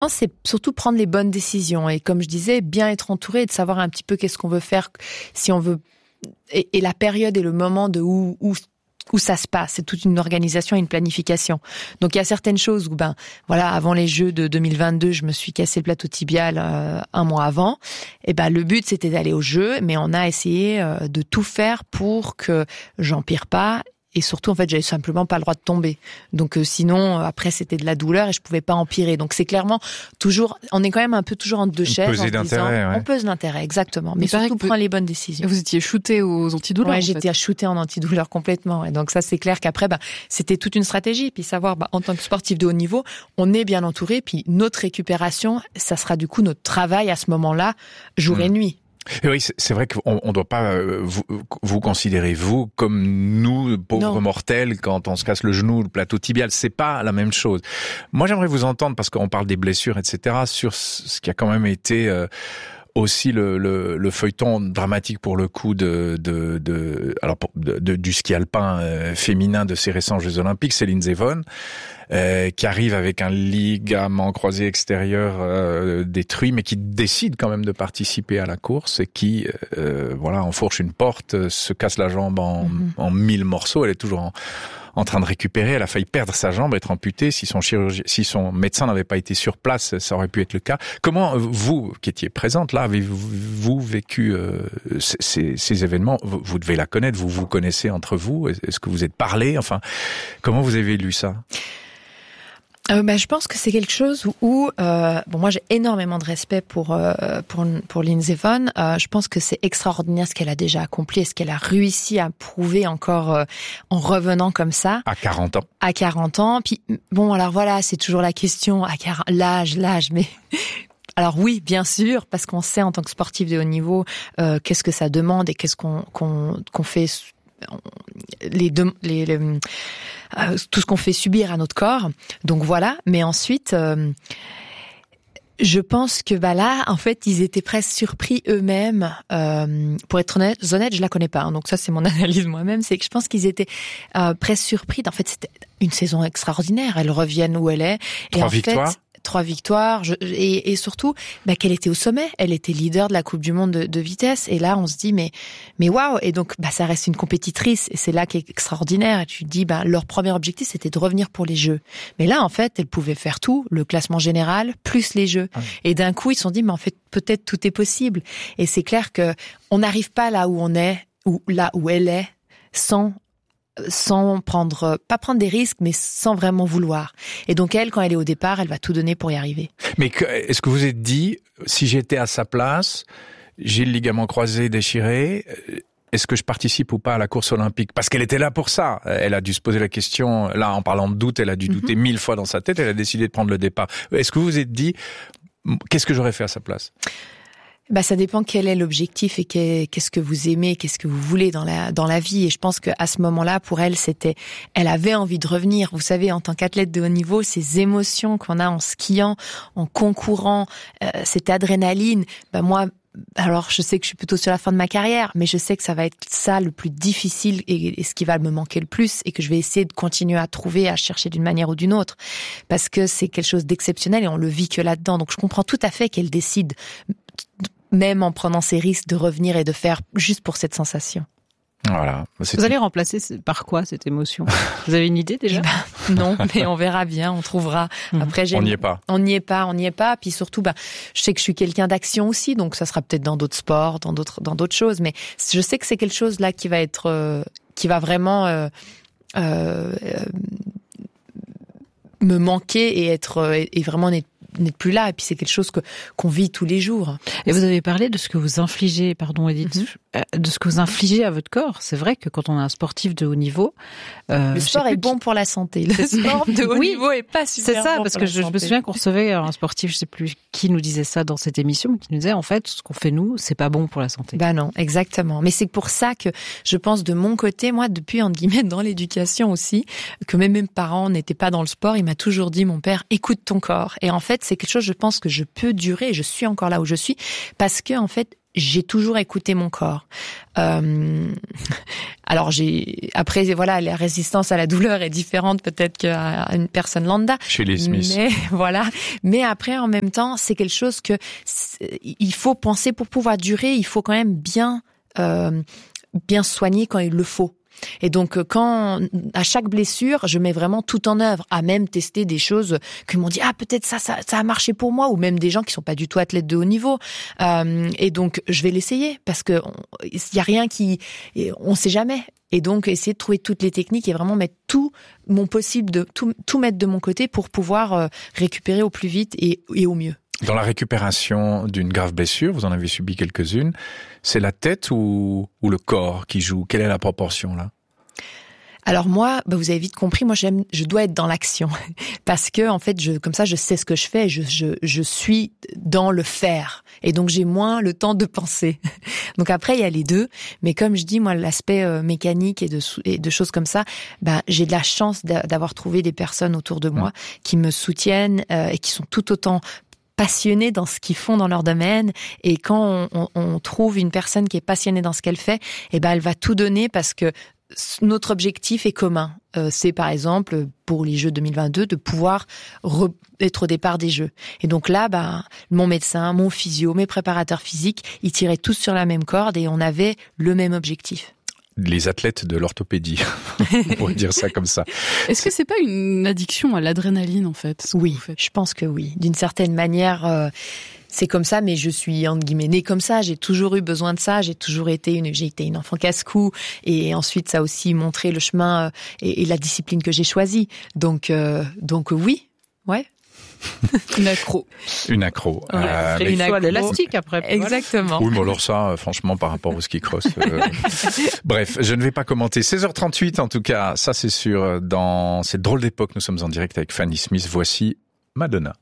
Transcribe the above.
C'est surtout prendre les bonnes décisions et comme je disais, bien être entouré et de savoir un petit peu qu'est-ce qu'on veut faire, si on veut et la période et le moment de où ça se passe. C'est toute une organisation et une planification. Donc il y a certaines choses où avant les Jeux de 2022, je me suis cassé le plateau tibial un mois avant. Et le but c'était d'aller aux Jeux, mais on a essayé de tout faire pour que j'empire pas. Et surtout, en fait, j'avais simplement pas le droit de tomber. Donc, sinon, après, c'était de la douleur et je pouvais pas empirer. Donc, c'est clairement toujours, on est quand même un peu toujours entre deux chaises. On pese l'intérêt, exactement. Mais surtout, prendre les bonnes décisions. Vous étiez shooté aux antidouleurs. Ouais, j'étais shooté en antidouleur complètement. Et donc, ça, c'est clair qu'après, c'était toute une stratégie. Puis savoir, en tant que sportif de haut niveau, on est bien entouré. Puis notre récupération, ça sera du coup notre travail à ce moment-là, jour et nuit. Et oui, c'est vrai qu'on ne doit pas vous considérer, vous, comme nous, pauvres mortels, quand on se casse le genou, le plateau tibial. C'est pas la même chose. Moi, j'aimerais vous entendre, parce qu'on parle des blessures, etc., sur ce qui a quand même été aussi le feuilleton dramatique pour le coup du ski alpin féminin de ces récents Jeux Olympiques, Céline Zevon, qui arrive avec un ligament croisé extérieur détruit, mais qui décide quand même de participer à la course et qui enfourche une porte, se casse la jambe en 1000 morceaux. Elle est toujours en train de récupérer. Elle a failli perdre sa jambe, être amputée. Si son médecin n'avait pas été sur place, ça aurait pu être le cas. Comment vous, qui étiez présente là, avez-vous vécu ces événements? Vous devez la connaître, vous connaissez entre vous. Est-ce que vous êtes parlé? Enfin, comment vous avez lu ça? Je pense que c'est quelque chose où moi j'ai énormément de respect pour Lindsey Vonn. Je pense que c'est extraordinaire ce qu'elle a déjà accompli et ce qu'elle a réussi à prouver encore en revenant comme ça. À 40 ans. À 40 ans. Puis alors voilà, c'est toujours la question l'âge, mais alors oui, bien sûr, parce qu'on sait en tant que sportif de haut niveau qu'est-ce que ça demande et qu'est-ce qu'on fait. Tout ce qu'on fait subir à notre corps. Donc voilà. Mais ensuite, je pense que là, en fait, ils étaient presque surpris eux-mêmes. Pour être honnête, je la connais pas. Donc ça, c'est mon analyse moi-même. C'est que je pense qu'ils étaient presque surpris. En fait, c'était une saison extraordinaire. Elle revient où elle est. 3 victoires. 3 victoires et surtout qu'elle était au sommet, elle était leader de la Coupe du Monde de vitesse et là on se dit mais waouh, et donc ça reste une compétitrice et c'est là qui est extraordinaire et tu te dis leur premier objectif c'était de revenir pour les Jeux, mais là en fait elle pouvait faire tout, le classement général plus les Jeux et d'un coup ils se sont dit mais en fait peut-être tout est possible et c'est clair que on n'arrive pas là où on est ou là où elle est sans pas prendre des risques, mais sans vraiment vouloir. Et donc elle, quand elle est au départ, elle va tout donner pour y arriver. Mais est-ce que vous êtes dit, si j'étais à sa place, j'ai le ligament croisé déchiré, est-ce que je participe ou pas à la course olympique? Parce qu'elle était là pour ça. Elle a dû se poser la question, là, en parlant de doute, elle a dû douter 1000 fois dans sa tête, elle a décidé de prendre le départ. Est-ce que vous vous êtes dit, qu'est-ce que j'aurais fait à sa place? Ça dépend quel est l'objectif et qu'est-ce que vous aimez, qu'est-ce que vous voulez dans la vie. Et je pense qu'à ce moment-là, pour elle, elle avait envie de revenir. Vous savez, en tant qu'athlète de haut niveau, ces émotions qu'on a en skiant, en concourant, cette adrénaline, moi, alors je sais que je suis plutôt sur la fin de ma carrière, mais je sais que ça va être ça le plus difficile et ce qui va me manquer le plus et que je vais essayer de continuer à trouver, à chercher d'une manière ou d'une autre. Parce que c'est quelque chose d'exceptionnel et on le vit que là-dedans. Donc je comprends tout à fait qu'elle décide, même en prenant ces risques, de revenir et de faire juste pour cette sensation. Voilà. Vous allez remplacer par quoi cette émotion? Vous avez une idée déjà? Non, mais on verra bien, on trouvera. Après, on n'y est pas. On n'y est pas. Puis surtout, je sais que je suis quelqu'un d'action aussi, donc ça sera peut-être dans d'autres sports, dans d'autres choses. Mais je sais que c'est quelque chose là qui va vraiment me manquer et vraiment n'êtes plus là, et puis c'est quelque chose qu'on vit tous les jours. Et vous avez parlé de ce que vous infligez, pardon Edith, de ce que vous infligez à votre corps. C'est vrai que quand on est un sportif de haut niveau, le sport est bon pour la santé. Le sport de haut niveau est pas super. C'est ça, bon parce que je me souviens qu'on recevait un sportif, je sais plus qui nous disait ça dans cette émission, qui nous disait en fait ce qu'on fait nous, c'est pas bon pour la santé. Non, exactement. Mais c'est pour ça que je pense de mon côté, moi depuis entre guillemets dans l'éducation aussi, que même mes parents n'étaient pas dans le sport, il m'a toujours dit mon père, écoute ton corps. Et en fait c'est quelque chose, je pense que je peux durer, et je suis encore là où je suis, parce que en fait j'ai toujours écouté mon corps. Alors après voilà, la résistance à la douleur est différente peut-être qu'à une personne lambda. Chez les Smiths. Mais voilà. Mais après, en même temps, c'est quelque chose que il faut penser pour pouvoir durer. Il faut quand même bien soigner quand il le faut. Et donc, à chaque blessure, je mets vraiment tout en œuvre, à même tester des choses qui m'ont dit, peut-être ça a marché pour moi, ou même des gens qui sont pas du tout athlètes de haut niveau. Et donc, je vais l'essayer, parce que il y a rien on sait jamais. Et donc, essayer de trouver toutes les techniques et vraiment mettre tout mon possible tout mettre de mon côté pour pouvoir récupérer au plus vite et au mieux. Dans la récupération d'une grave blessure, vous en avez subi quelques-unes, c'est la tête ou le corps qui joue? Quelle est la proportion là? Alors moi, vous avez vite compris, moi je dois être dans l'action parce que en fait, comme ça, je sais ce que je fais, je suis dans le faire et donc j'ai moins le temps de penser. Donc après, il y a les deux, mais comme je dis, moi, l'aspect mécanique et de choses comme ça, j'ai de la chance d'avoir trouvé des personnes autour de moi qui me soutiennent et qui sont tout autant passionnés dans ce qu'ils font dans leur domaine, et quand on trouve une personne qui est passionnée dans ce qu'elle fait, elle va tout donner parce que notre objectif est commun. C'est par exemple pour les Jeux 2022 de pouvoir être au départ des Jeux. Et donc là, mon médecin, mon physio, mes préparateurs physiques, ils tiraient tous sur la même corde et on avait le même objectif. Les athlètes de l'orthopédie, on pourrait dire ça comme ça. Est-ce que c'est pas une addiction à l'adrénaline en fait? Oui, je pense que oui. D'une certaine manière, c'est comme ça, mais je suis entre guillemets née comme ça. J'ai toujours eu besoin de ça. J'ai été une enfant casse-cou, et ensuite ça a aussi montré le chemin et la discipline que j'ai choisie. Donc oui, ouais. Une accro. Une accro d'élastique après. Exactement. Oui, mais alors ça, franchement, par rapport au ski cross. Bref, je ne vais pas commenter. 16h38, en tout cas, ça c'est sûr. Dans cette drôle d'époque, nous sommes en direct avec Fanny Smith. Voici Madonna.